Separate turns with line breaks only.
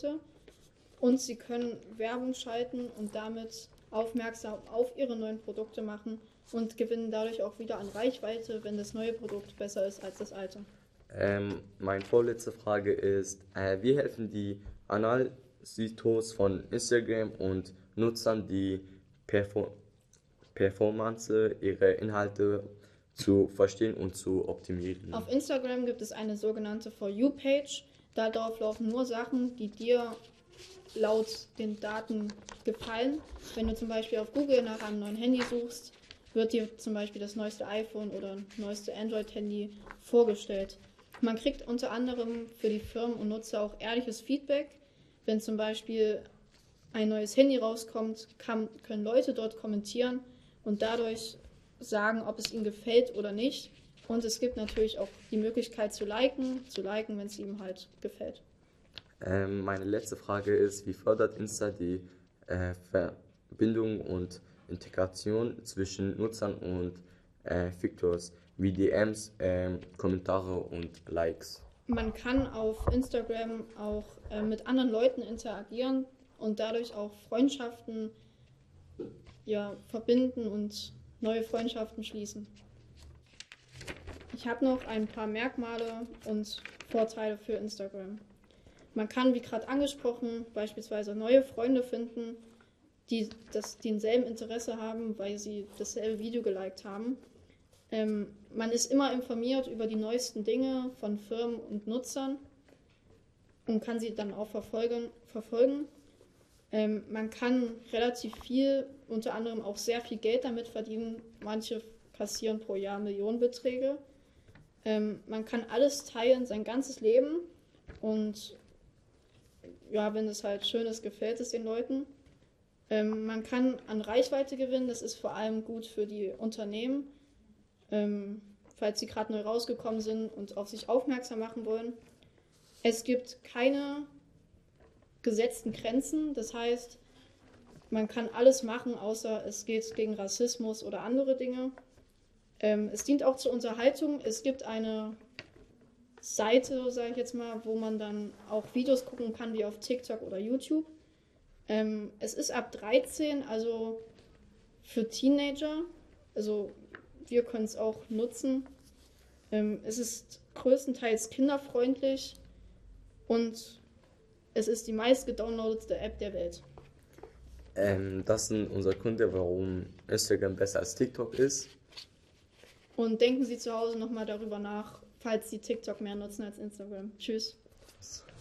Produkte und sie können Werbung schalten und damit aufmerksam auf ihre neuen Produkte machen und gewinnen dadurch auch wieder an Reichweite, wenn das neue Produkt besser ist als das alte.
Meine vorletzte Frage ist, wie helfen die Analytics von Instagram und Nutzern die Performance ihrer Inhalte zu verstehen und zu optimieren?
Auf Instagram gibt es eine sogenannte For You-Page. Darauf laufen nur Sachen, die dir laut den Daten gefallen. Wenn du zum Beispiel auf Google nach einem neuen Handy suchst, wird dir zum Beispiel das neueste iPhone oder neueste Android-Handy vorgestellt. Man kriegt unter anderem für die Firmen und Nutzer auch ehrliches Feedback. Wenn zum Beispiel ein neues Handy rauskommt, können Leute dort kommentieren und dadurch sagen, ob es ihnen gefällt oder nicht. Und es gibt natürlich auch die Möglichkeit zu liken, wenn es ihm halt gefällt.
Meine letzte Frage ist, wie fördert Insta die Verbindung und Integration zwischen Nutzern und Features wie DMs, Kommentare und Likes?
Man kann auf Instagram auch mit anderen Leuten interagieren und dadurch auch Freundschaften verbinden und neue Freundschaften schließen. Ich habe noch ein paar Merkmale und Vorteile für Instagram. Man kann, wie gerade angesprochen, beispielsweise neue Freunde finden, die denselben Interesse haben, weil sie dasselbe Video geliked haben. Man ist immer informiert über die neuesten Dinge von Firmen und Nutzern und kann sie dann auch verfolgen. Man kann relativ viel, unter anderem auch sehr viel Geld damit verdienen. Manche kassieren pro Jahr Millionenbeträge. Man kann alles teilen, sein ganzes Leben. Und ja, wenn es halt schön ist, gefällt es den Leuten. Man kann an Reichweite gewinnen, das ist vor allem gut für die Unternehmen, falls sie gerade neu rausgekommen sind und auf sich aufmerksam machen wollen. Es gibt keine gesetzten Grenzen, das heißt, man kann alles machen, außer es geht gegen Rassismus oder andere Dinge. Es dient auch zur Unterhaltung. Es gibt eine Seite, sage ich jetzt mal, wo man dann auch Videos gucken kann, wie auf TikTok oder YouTube. Es ist ab 13, also für Teenager. Also wir können es auch nutzen. Es ist größtenteils kinderfreundlich und es ist die meist gedownloadete App der Welt.
Das sind unsere Gründe, warum Instagram besser als TikTok ist.
Und denken Sie zu Hause nochmal darüber nach, falls Sie TikTok mehr nutzen als Instagram. Tschüss.